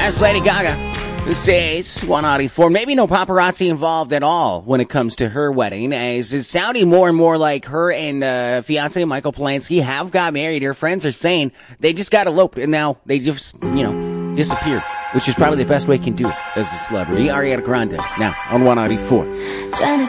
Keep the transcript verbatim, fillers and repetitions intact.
That's Lady Gaga, who says one ninety-four. Maybe no paparazzi involved at all when it comes to her wedding, as it's sounding more and more like her and uh, fiance Michael Polanski have got married. Her friends are saying they just got eloped and now they just, you know, disappeared, which is probably the best way you can do it as a celebrity. Ariana Grande now on one ninety-four.